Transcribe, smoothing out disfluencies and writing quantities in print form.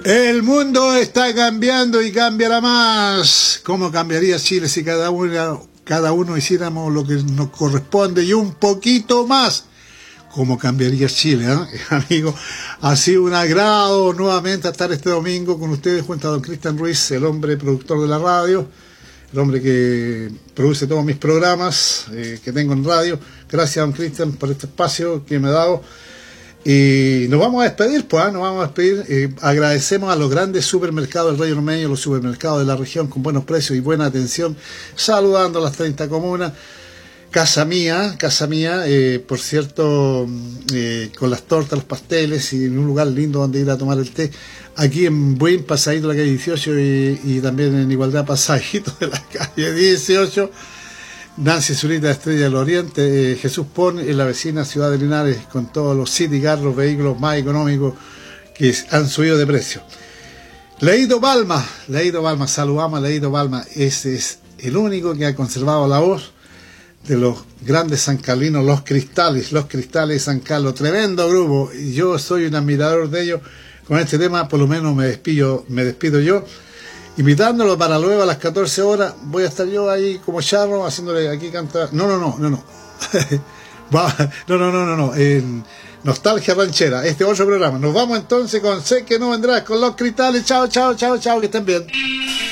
El mundo está cambiando y cambiará más. ¿Cómo cambiaría Chile si cada uno hiciéramos lo que nos corresponde y un poquito más? ¿Cómo cambiaría Chile, amigo? Ha sido un agrado nuevamente estar este domingo con ustedes junto a don Cristian Ruiz, el hombre productor de la radio, el hombre que produce todos mis programas que tengo en radio. Gracias, don Cristian, por este espacio que me ha dado. Y nos vamos a despedir, nos vamos a despedir. Agradecemos a los grandes supermercados del Reino Medio, los supermercados de la región con buenos precios y buena atención, saludando a las 30 comunas. Casa mía, por cierto, con las tortas, los pasteles y en un lugar lindo donde ir a tomar el té. Aquí en Buin, pasadito de la calle 18 y también en Igualdad, pasadito de la calle 18. Nancy Zurita, Estrella del Oriente, Jesús Pon en la vecina ciudad de Linares, con todos los city cars, los vehículos más económicos que han subido de precio. Leito Palma, saludamos a Leito Palma, ese es el único que ha conservado la voz de los grandes sancalinos, los cristales de San Carlos, tremendo grupo, y yo soy un admirador de ellos. Con este tema por lo menos me despido yo, invitándolo para luego a las 14 horas. Voy a estar yo ahí como charro haciéndole aquí cantar. No. En Nostalgia Ranchera, este otro programa. Nos vamos entonces con Sé que no vendrás, con los cristales. Chao, que estén bien.